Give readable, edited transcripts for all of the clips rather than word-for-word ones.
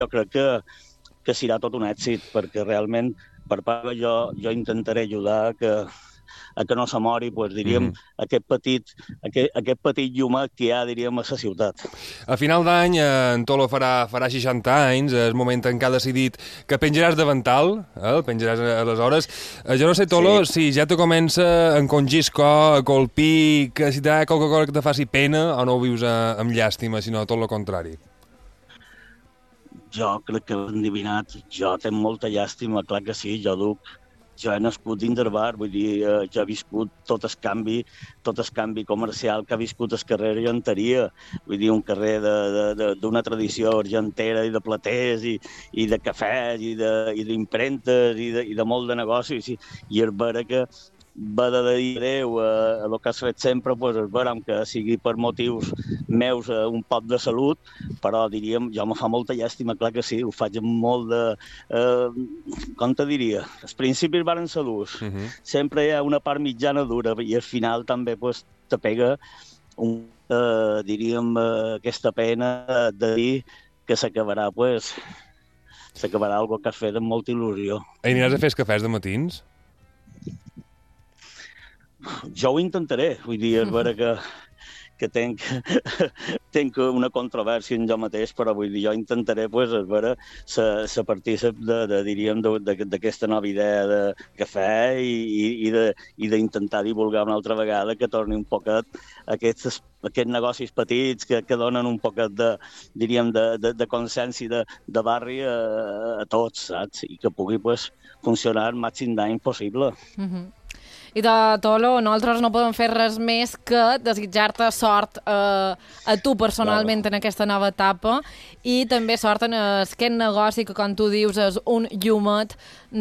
jo crec que serà tot un èxit, perquè realment, per part de jo intentaré ajudar a que no se mori, doncs, diríem, aquest petit llumet que hi ha, diríem, a la ciutat. A final d'any, en Tolo farà 60 anys, és moment en què ha decidit que penjaràs davantal, el penjaràs aleshores. Jo no sé, Tolo, si ja te comença a encongir a colpir, que si t'ha qualque cosa que te faci pena o no ho vius amb llàstima, sinó tot el contrari. Jo crec que l'he endivinat. Jo tinc molta llàstima, clar que sí, jo he nascut dins del bar, vull dir, jo he viscut tot el canvi comercial que ha viscut el carrer argenteria, vull dir, un carrer d'una tradició argentera i de platers i de cafès i d'impremtes i de molt de negocis, i és vera que va de dir adéu a el que has fet sempre, doncs és vera que sigui per motius meus un poc de salut, però diríem, jo me fa molta llàstima, clar que sí, ho faig amb molt de... com te diria? Els principis varen ser durs. Sempre hi ha una part mitjana dura i al final també te pega diríem, aquesta pena de dir que s'acabarà, s'acabarà algo que has fet amb molta il·lusió. Aniràs a fer cafès de matins? Jo ho intentaré, vull dir, és vera que tenc una controvèrsia en jo mateix, però vull dir, jo intentaré, és vera, ser partícip diríem, d'aquesta nova idea de cafè i d'intentar divulgar una altra vegada que torni un poquet aquests negocis petits que donen un poquet diríem, de consciència de barri a tots, saps? I que pugui funcionar el màxim d'any possible. I de Tolo, nosaltres no podem fer res més que desitjar-te sort a tu personalment en aquesta nova etapa i també sort en aquest negoci que, com tu dius, és un llumet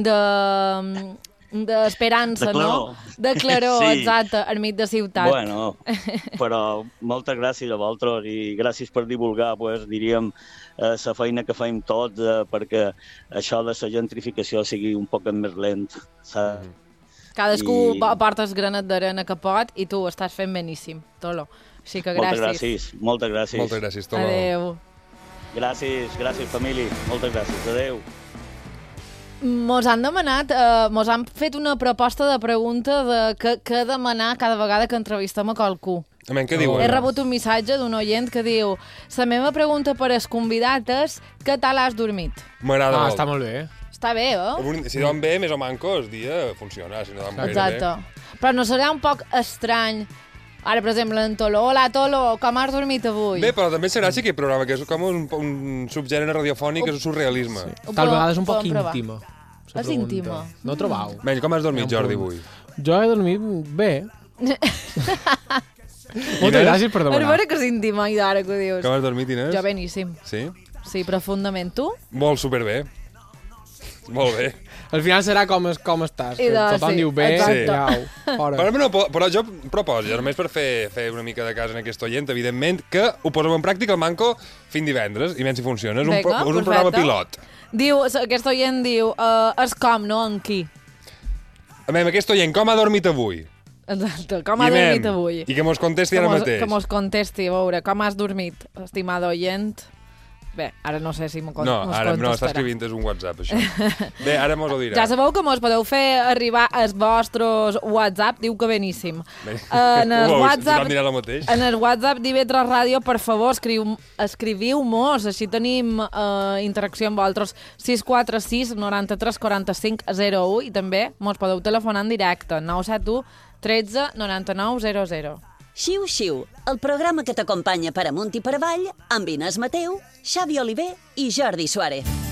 d'esperança, no? De claror, sí. Exacte, al mig de ciutat. Bueno, però moltes gràcies a vosaltres i gràcies per divulgar, diríem, la feina que fem tots perquè això de la gentrificació sigui un poc més lent, saps? Cadascú porta el granet d'arena que pot i tu ho estàs fent beníssim, Tolo. Així que gràcies. Moltes gràcies. Moltes gràcies, Tolo. Adéu. Gràcies, família. Moltes gràcies. Adéu. Mos han demanat, mos han fet una proposta de pregunta de què demanar cada vegada que entrevistem a qualcú. Què diuen? He rebut un missatge d'un oient que diu: la meva pregunta per als convidats és què tal has dormit? M'agrada molt. Està molt bé. Està bé, Si dorm bé, més o manco, el dia funciona. Si no dorm bé, exacte. Però no serà un poc estrany? Ara, per exemple, en Tolo. Hola, Tolo, com has dormit avui? Bé, però també serà així aquest programa, que és com un subgènere radiofònic, que és un surrealisme. Sí. Tal vegada és un poc íntima. És íntima. No trobau? Menys, com has dormit, Jordi, avui? Jo he dormit bé. Moltes gràcies per demanar. És vera que és íntima, i d'ara que ho dius. Com has dormit, Inés? Jo beníssim. Sí? Sí, profundament. Tu? Molt superbé. Molt bé. Al final serà com estàs. Tothom diu bé, però jo proposo, només per fer una mica de cas en aquest oient, evidentment, que ho posem en pràctica al Manco fins divendres, i menys si funciona. És un programa pilot. Aquest oient diu, és com, no en qui. Aquest oient, com ha dormit avui? Exacte, com ha dormit avui. I que mos contesti ara mateix. Que mos contesti, a veure, com has dormit, estimada oient. Bé, ara no sé si m'ho contestarà. No, ara no, està escrivint des un WhatsApp, això. Bé, ara mos ho dirà. Ja sabeu que mos podeu fer arribar els vostres WhatsApp, diu que beníssim. En el WhatsApp d'IV3 Ràdio, per favor, escriviu-mos, així tenim interacció amb vosaltres. 646 93 45 01 i també mos podeu telefonar en directe, 971 13 99 00. Xiu Xiu, el programa que t'acompanya per amunt i per avall amb Inés Mateu, Xavi Oliver i Jordi Suárez.